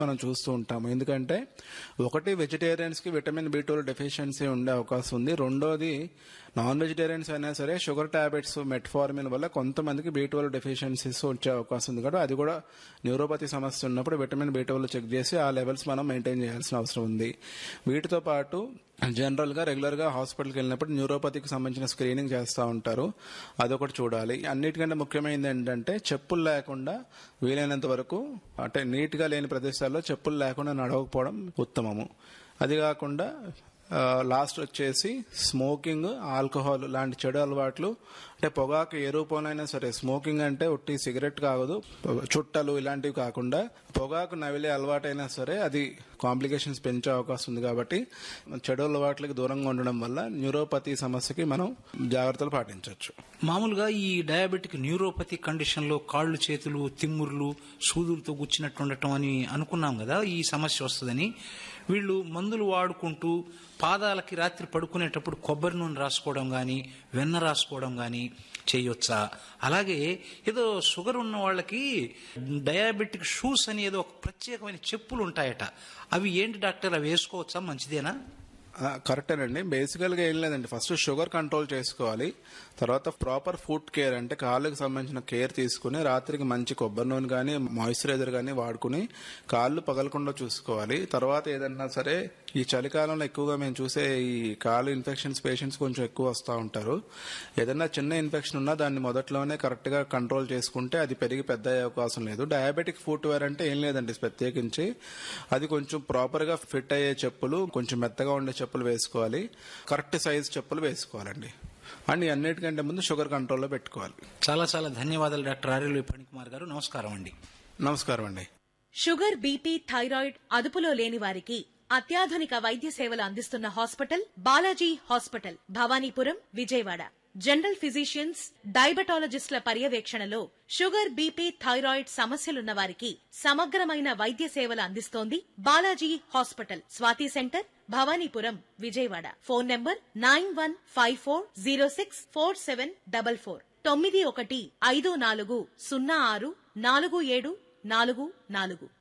మనం చూస్తూ ఉంటాము. ఎందుకంటే ఒకటి వెజిటేరియన్స్ కి విటమిన్ B12 డెఫిషియన్సీ ఉండే అవకాశం ఉంది. రెండోది నాన్ వెజిటేరియన్స్ అయినా సరే షుగర్ టాబ్లెట్స్ మెట్ఫార్మిన్ వల్ల కొంతమందికి B12 డెఫిషియన్సీస్ వచ్చే అవకాశం ఉంది. కాబట్టి అది కూడా న్యూరోపతి సమస్య ఉన్నప్పుడు విటమిన్ B12 చెక్ చేసి ఆ లెవెల్స్ మనం మెయింటైన్ చేయాల్సిన అవసరం ఉంది. వీటితో పాటు జనరల్ గా రెగ్యులర్ గా హాస్పిటల్కి వెళ్ళినప్పుడు న్యూరోపతికి సంబంధించిన స్క్రీనింగ్ చేస్తూ ఉంటారు. అదొకటి చూడాలి. అన్నిటికంటే ముఖ్యమైనది ఏంటంటే చెప్పులు లేకుండా వీలైనంత వరకు అంటే నీట్ గా లేని ప్రదేశాల్లో చెప్పులు లేకుండా నడవకపోవడం ఉత్తమము. అది కాకుండా లాస్ట్ వచ్చేసి స్మోకింగ్, ఆల్కహాల్ లాంటి చెడు అలవాట్లు, అంటే పొగాకు ఏ రూపంలో సరే, స్మోకింగ్ అంటే ఒట్టి సిగరెట్ కాదు, చుట్టలు ఇలాంటివి కాకుండా పొగాకు నవిలే అలవాటైనా సరే అది కాంప్లికేషన్స్ పెంచే అవకాశం ఉంది. కాబట్టి చెడు అలవాట్లకి దూరంగా ఉండడం వల్ల న్యూరోపతి సమస్యకి మనం జాగ్రత్తలు పాటించవచ్చు. మామూలుగా ఈ డయాబెటిక్ న్యూరోపతి కండిషన్ లో కాళ్ళు చేతులు తిమ్ముర్లు సూదులతో గుచ్చినట్టు ఉండటం అని అనుకున్నాం కదా, ఈ సమస్య వస్తుందని. వీళ్ళు మందులు వాడుకుంటూ పాదాలకి రాత్రి పడుకునేటప్పుడు కొబ్బరి నూనె రాసుకోవడం గాని వెన్న రాసుకోవడం గాని చేయొచ్చా? అలాగే ఏదో షుగర్ ఉన్న వాళ్ళకి డయాబెటిక్ షూస్ అని ఏదో ఒక ప్రత్యేకమైన చెప్పులు ఉంటాయట, అవి ఏంటి డాక్టర్, అవి వేసుకోవచ్చా? మంచిదేనా? కరెక్టేనండి. బేసికల్ గా ఏం లేదండి, ఫస్ట్ షుగర్ కంట్రోల్ చేసుకోవాలి. తర్వాత ప్రాపర్ ఫుడ్ కేర్, అంటే కాళ్ళకి సంబంధించిన కేర్ తీసుకుని రాత్రికి మంచి కొబ్బరి నూనె కానీ మాయిశ్చరైజర్ కానీ వాడుకుని కాళ్ళు పగలకుండా చూసుకోవాలి. తర్వాత ఏదన్నా సరే ఈ చలికాలంలో ఎక్కువగా మేము చూసే ఈ కాళ్ళు ఇన్ఫెక్షన్స్ పేషెంట్స్ కొంచెం ఎక్కువ వస్తూ ఉంటారు. ఏదన్నా చిన్న ఇన్ఫెక్షన్ ఉన్నా దాన్ని మొదట్లోనే కరెక్ట్ గా కంట్రోల్ చేసుకుంటే అది పెరిగి పెద్ద అయ్యే అవకాశం లేదు. డయాబెటిక్ ఫుట్ వేర్ అంటే ఏం లేదండి ప్రత్యేకించి, అది కొంచెం ప్రాపర్ గా ఫిట్ అయ్యే చెప్పులు, కొంచెం మెత్తగా ఉండే చెప్పులు వేసుకోవాలి, కరెక్ట్ సైజ్ చెప్పులు వేసుకోవాలండి. అండ్ అన్నిటికంటే ముందు షుగర్ కంట్రోల్లో పెట్టుకోవాలి. చాలా చాలా ధన్యవాదాలు డాక్టర్ ఆర్ఎల్ ఫణికుమార్ గారు. నమస్కారం అండి. నమస్కారం అండి. షుగర్, బీపీ, థైరాయిడ్ అదుపులో లేని వారికి అత్యాధునిక వైద్య సేవలు అందిస్తున్న hospital Balaji hospital, Bhavanipuram, Vijayawada. General physicians, డయాబెటాలజిస్టుల పర్యవేక్షణలో షుగర్, బీపీ, థైరాయిడ్ సమస్యలున్న వారికి సమగ్రమైన వైద్య సేవలు అందిస్తోంది Balaji hospital. Swathi centre, Bhavanipuram, Vijayawada. Phone number 9154064744 9154064744.